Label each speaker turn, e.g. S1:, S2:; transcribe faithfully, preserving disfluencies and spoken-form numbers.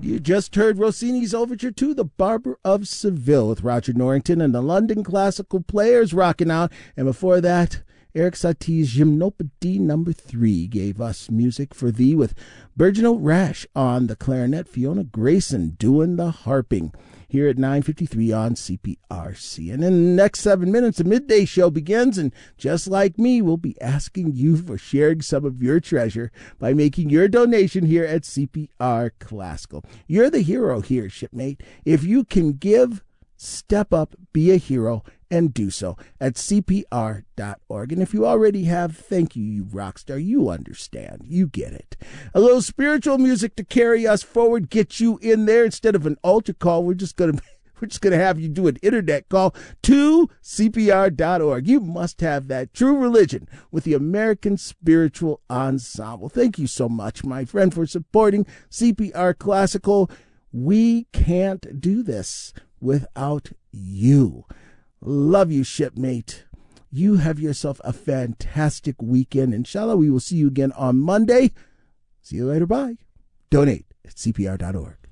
S1: You just heard Rossini's overture to The Barber of Seville with Roger Norrington and the London Classical Players rocking out. And before that, Eric Satie's Gymnopédie number three gave us Music for Thee with Burgeonal Rash on the clarinet, Fiona Grayson doing the harping here at nine fifty-three on C P R C. And in the next seven minutes, the midday show begins, and just like me, we'll be asking you for sharing some of your treasure by making your donation here at C P R Classical. You're the hero here, shipmate. If you can give, step up, be a hero, and do so at C P R dot org. And if you already have, thank you, you rock star. You understand. You get it. A little spiritual music to carry us forward, get you in there. Instead of an altar call, we're just going to we're just going to have you do an internet call to C P R dot org. You must have that true religion with the American Spiritual Ensemble. Thank you so much, my friend, for supporting C P R Classical. We can't do this without you. Love you, shipmate. You have yourself a fantastic weekend. Inshallah, we will see you again on Monday. See you later. Bye. Donate at C P R dot org.